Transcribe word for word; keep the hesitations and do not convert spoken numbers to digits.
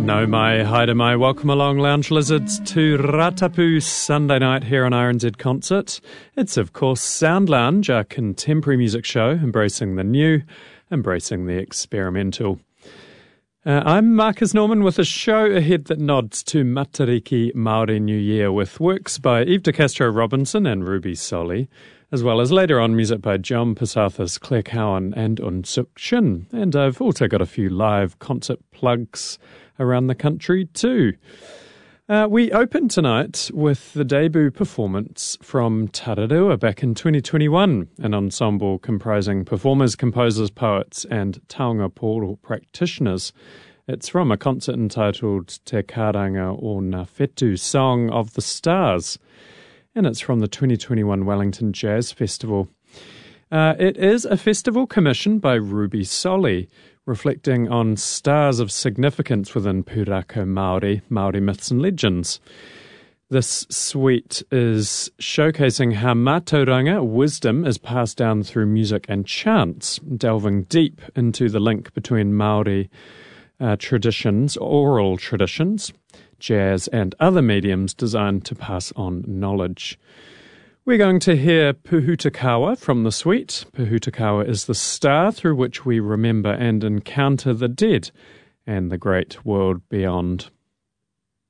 No mai, haere mai, welcome along Lounge Lizards to Ratapu Sunday night here on R N Z Concert. It's of course Sound Lounge, our contemporary music show, embracing the new, embracing the experimental. Uh, I'm Marcus Norman with a show ahead that nods to Matariki Māori New Year with works by Eve de Castro Robinson and Ruby Soli, as well as later on music by John Passathis, Claire Cowan and Un Suk Shin. And I've also got a few live concert plugs around the country too. Uh, we open tonight with the debut performance from Tararua back in twenty twenty-one, an ensemble comprising performers, composers, poets and taonga pōro practitioners. It's from a concert entitled Te Karanga o Ngā Whetū, Song of the Stars, and it's from the twenty twenty-one Wellington Jazz Festival. Uh, it is a festival commissioned by Ruby Soli, reflecting on stars of significance within Pūrākau Māori, Māori myths and legends. This suite is showcasing how mātauranga wisdom is passed down through music and chants, delving deep into the link between Māori uh, traditions, oral traditions, jazz and other mediums designed to pass on knowledge. We're going to hear Pūhutakawa from the suite. Pūhutakawa is the star through which we remember and encounter the dead and the great world beyond.